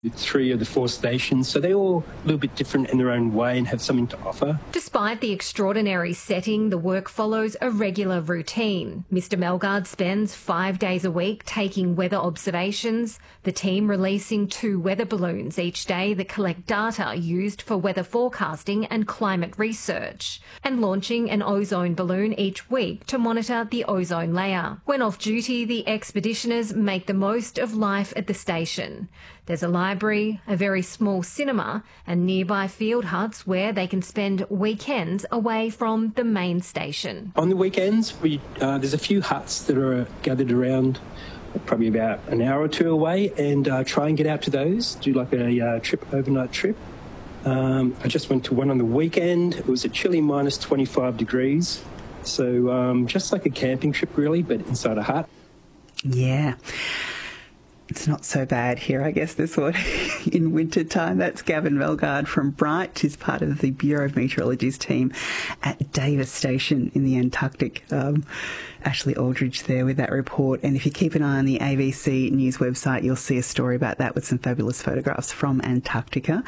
3 of the 4 stations, so they're all a little bit different in their own way and have something to offer. Despite the extraordinary setting, the work follows a regular routine. Mr Melgard spends 5 days a week taking weather observations, the team releasing 2 weather balloons each day that collect data used for weather forecasting and climate research, and launching an ozone balloon each week to monitor the ozone layer. When off duty, the expeditioners make the most of life at the station. There's a library, a very small cinema, and nearby field huts where they can spend weekends away from the main station. On the weekends, there's a few huts that are gathered around, probably about an hour or 2 away, and try and get out to those, do like a overnight trip. I just went to one on the weekend. It was a chilly minus 25 degrees. So just like a camping trip, really, but inside a hut. Yeah. It's not so bad here, I guess, this one in winter time. That's Gavin Melgard from Bright. He's part of the Bureau of Meteorology's team at Davis Station in the Antarctic. Ashley Aldridge there with that report. And if you keep an eye on the ABC News website, you'll see a story about that with some fabulous photographs from Antarctica.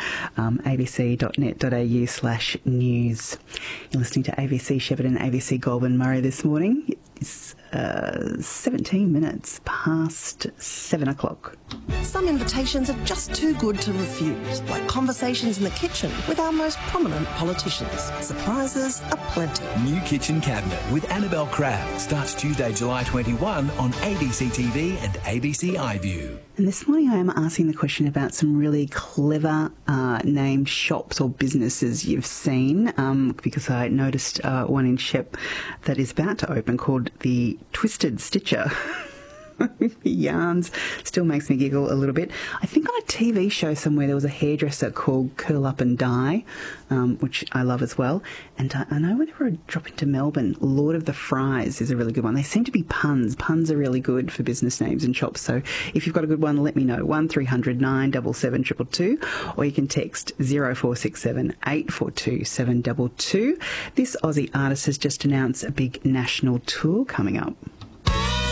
abc.net.au/news. You're listening to ABC Shepparton, ABC Goulburn Murray this morning. It's 17 minutes past 7 o'clock. Some invitations are just too good to refuse, like conversations in the kitchen with our most prominent politicians. Surprises aplenty. New Kitchen Cabinet with Annabelle Crabb starts Tuesday, July 21 on ABC TV and ABC iView. And this morning I am asking the question about some really clever named shops or businesses you've seen, because I noticed one in Shep that is about to open called the Twisted Stitcher. The yarns still makes me giggle a little bit. I think on a TV show somewhere there was a hairdresser called Curl Up and Dye, which I love as well. And I know whenever I drop into Melbourne, Lord of the Fries is a really good one. They seem to be puns. Puns are really good for business names and shops. So if you've got a good one, let me know. 1300 977 222, or you can text 0467 842 722. This Aussie artist has just announced a big national tour coming up.